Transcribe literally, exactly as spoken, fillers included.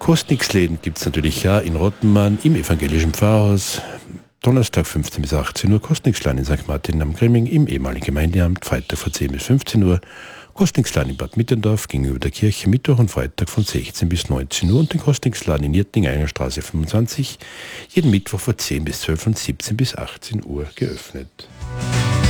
Kostniksläden gibt es natürlich ja in Rottenmann im evangelischen Pfarrhaus. Donnerstag fünfzehn bis achtzehn Uhr, Kostniksland in Sankt Martin am Grimming im ehemaligen Gemeindeamt, Freitag von zehn bis fünfzehn Uhr, Kostniksland in Bad Mittendorf gegenüber der Kirche, Mittwoch und Freitag von sechzehn bis neunzehn Uhr und den Kostniksland in Irting, Eingangsstraße fünfundzwanzig, jeden Mittwoch von zehn bis zwölf und siebzehn bis achtzehn Uhr geöffnet.